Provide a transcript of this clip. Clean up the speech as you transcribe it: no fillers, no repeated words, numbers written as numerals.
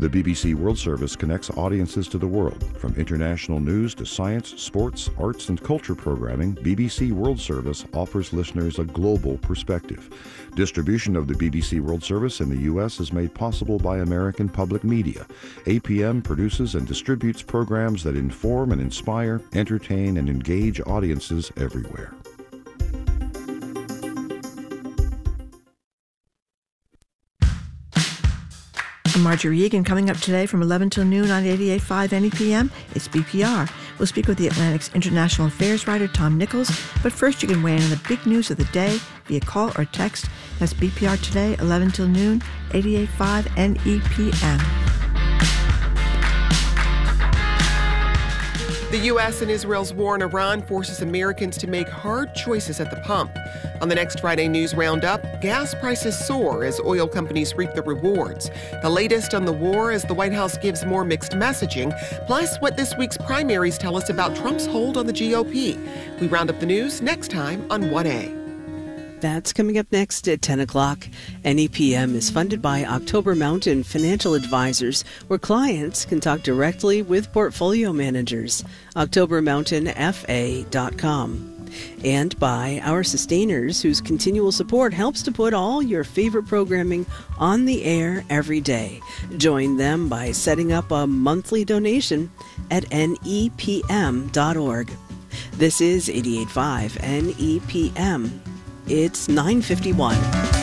The BBC World Service connects audiences to the world. From international news to science, sports, arts, and culture programming, BBC World Service offers listeners a global perspective. Distribution of the BBC World Service in the U.S. is made possible by American Public Media. APM produces and distributes programs that inform and inspire, entertain, and engage audiences everywhere. I'm Marjorie Egan. Coming up today from 11 till noon on 88.5 NEPM, it's BPR. We'll speak with the Atlantic's International Affairs writer, Tom Nichols. But first, you can weigh in on the big news of the day via call or text. That's BPR today, 11 till noon, 88.5 NEPM. The U.S. and Israel's war in Iran forces Americans to make hard choices at the pump. On the next Friday News Roundup, gas prices soar as oil companies reap the rewards. The latest on the war as the White House gives more mixed messaging, plus what this week's primaries tell us about Trump's hold on the GOP. We round up the news next time on 1A. That's coming up next at 10 o'clock. NEPM is funded by October Mountain Financial Advisors, where clients can talk directly with portfolio managers. OctoberMountainFA.com. And by our sustainers, whose continual support helps to put all your favorite programming on the air every day. Join them by setting up a monthly donation at nepm.org. This is 88.5 NEPM. It's 9:51.